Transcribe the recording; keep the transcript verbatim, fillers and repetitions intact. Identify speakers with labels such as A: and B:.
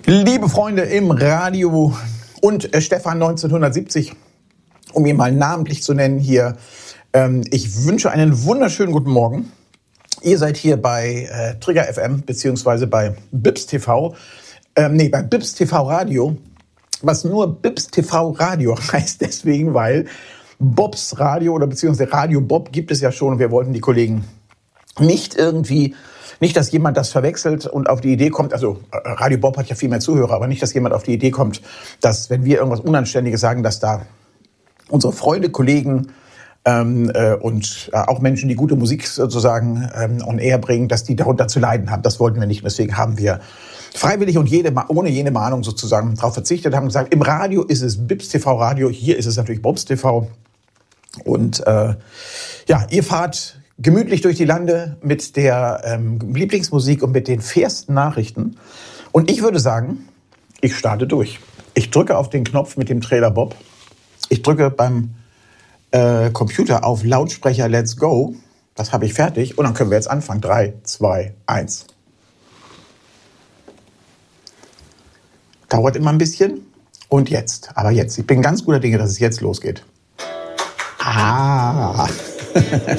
A: Liebe Freunde im Radio und äh, Stefan neunzehnhundertsiebzig, um ihn mal namentlich zu nennen hier, ähm, ich wünsche einen wunderschönen guten Morgen. Ihr seid hier bei äh, Trigger F M beziehungsweise bei Bips T V, ähm, nee, bei Bips T V Radio, was nur Bips T V Radio heißt, deswegen, weil Bobs Radio oder beziehungsweise Radio Bob gibt es ja schon und wir wollten die Kollegen nicht irgendwie, nicht, dass jemand das verwechselt und auf die Idee kommt, also Radio Bob hat ja viel mehr Zuhörer, aber nicht, dass jemand auf die Idee kommt, dass wenn wir irgendwas Unanständiges sagen, dass da unsere Freunde, Kollegen ähm, äh, und äh, auch Menschen, die gute Musik sozusagen ähm, on air bringen, dass die darunter zu leiden haben. Das wollten wir nicht. Deswegen haben wir freiwillig und jede, ohne jede Mahnung sozusagen darauf verzichtet, haben gesagt, im Radio ist es Bips T V Radio, hier ist es natürlich Bobs T V. Und äh, ja, ihr fahrt gemütlich durch die Lande mit der ähm, Lieblingsmusik und mit den fairsten Nachrichten. Und ich würde sagen, ich starte durch. Ich drücke auf den Knopf mit dem Trailer Bob. Ich drücke beim äh, Computer auf Lautsprecher Let's Go. Das habe ich fertig. Und dann können wir jetzt anfangen. Drei, zwei, eins. Dauert immer ein bisschen. Und jetzt. Aber jetzt. Ich bin ganz guter Dinge, dass es jetzt losgeht. Ah.